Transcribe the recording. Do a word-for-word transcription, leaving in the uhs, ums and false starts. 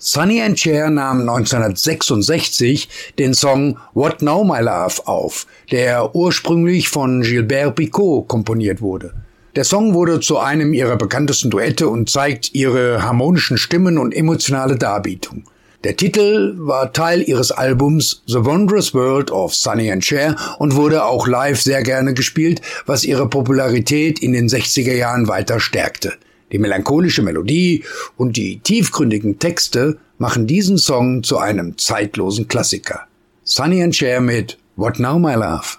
Sonny and Cher nahm neunzehnhundertsechsundsechzig den Song What Now My Love auf, der ursprünglich von Gilbert Bécaud komponiert wurde. Der Song wurde zu einem ihrer bekanntesten Duette und zeigt ihre harmonischen Stimmen und emotionale Darbietung. Der Titel war Teil ihres Albums The Wondrous World of Sonny and Cher und wurde auch live sehr gerne gespielt, was ihre Popularität in den sechziger Jahren weiter stärkte. Die melancholische Melodie und die tiefgründigen Texte machen diesen Song zu einem zeitlosen Klassiker. Sonny and Cher mit What Now My Love.